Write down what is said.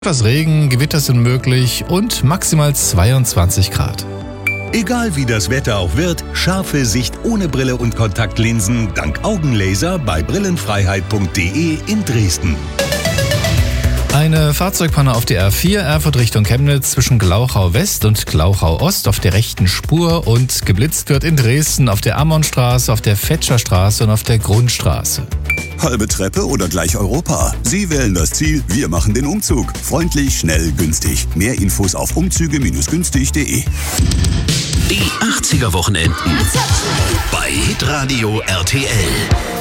Etwas Regen, Gewitter sind möglich und maximal 22 Grad. Egal wie das Wetter auch wird, scharfe Sicht ohne Brille und Kontaktlinsen dank Augenlaser bei brillenfreiheit.de in Dresden. Eine Fahrzeugpanne auf der R4 Erfurt Richtung Chemnitz zwischen Glauchau West und Glauchau Ost auf der rechten Spur und geblitzt wird in Dresden auf der Ammonstraße, auf der Fetscherstraße und auf der Grundstraße. Halbe Treppe oder gleich Europa? Sie wählen das Ziel, wir machen den Umzug. Freundlich, schnell, günstig. Mehr Infos auf umzüge-günstig.de. Die 80er Wochenenden bei Hitradio RTL.